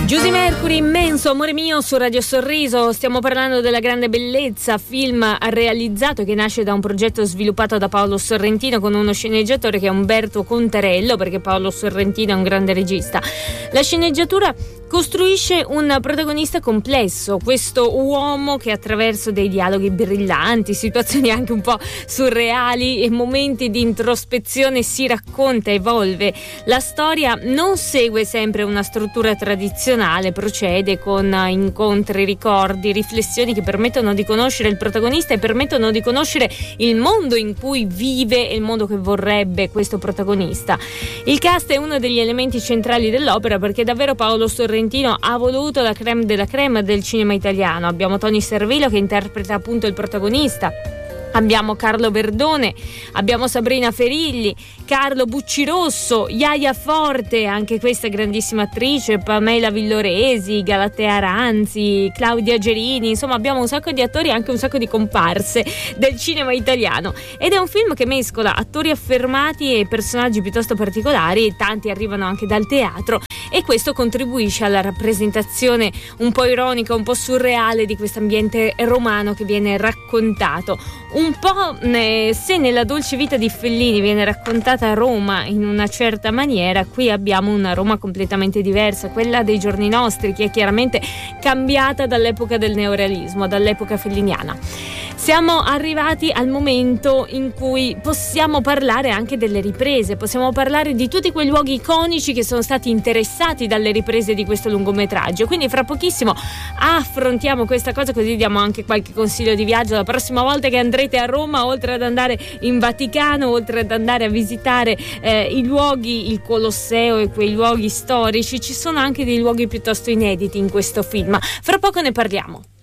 Giusy Mercury, Immenso, amore mio, su Radio Sorriso. Stiamo parlando della grande bellezza, film realizzato che nasce da un progetto sviluppato da Paolo Sorrentino con uno sceneggiatore che è Umberto Contarello, perché Paolo Sorrentino è un grande regista. La sceneggiatura costruisce un protagonista complesso, questo uomo che attraverso dei dialoghi brillanti, situazioni anche un po' surreali e momenti di introspezione si racconta, evolve. La storia non segue sempre una struttura tradizionale, procede con incontri, ricordi, riflessioni che permettono di conoscere il protagonista e permettono di conoscere il mondo in cui vive e il mondo che vorrebbe questo protagonista. Il cast è uno degli elementi centrali dell'opera, perché davvero Paolo Sorrentino ha voluto la crème della crème del cinema italiano. Abbiamo Tony Servillo che interpreta appunto il protagonista, abbiamo Carlo Verdone, abbiamo Sabrina Ferilli, Carlo Buccirosso, Iaia Forte, anche questa grandissima attrice, Pamela Villoresi, Galatea Ranzi, Claudia Gerini, insomma abbiamo un sacco di attori e anche un sacco di comparse del cinema italiano, ed è un film che mescola attori affermati e personaggi piuttosto particolari, tanti arrivano anche dal teatro, e questo contribuisce alla rappresentazione un po' ironica, un po' surreale di questo ambiente romano che viene raccontato. Un po' se nella dolce vita di Fellini viene raccontata Roma in una certa maniera, qui abbiamo una Roma completamente diversa, quella dei giorni nostri, che è chiaramente cambiata dall'epoca del neorealismo, dall'epoca felliniana. Siamo arrivati al momento in cui possiamo parlare anche delle riprese, possiamo parlare di tutti quei luoghi iconici che sono stati interessati dalle riprese di questo lungometraggio, quindi fra pochissimo affrontiamo questa cosa, così diamo anche qualche consiglio di viaggio la prossima volta che andrete a Roma, oltre ad andare in Vaticano, oltre ad andare a visitare i luoghi, il Colosseo e quei luoghi storici, ci sono anche dei luoghi piuttosto inediti in questo film, fra poco ne parliamo.